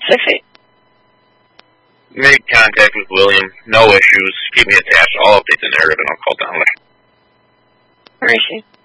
specific? Made contact with William. No issues. Keep me attached. I'll update the narrative and I'll call Donnelly. Where is she?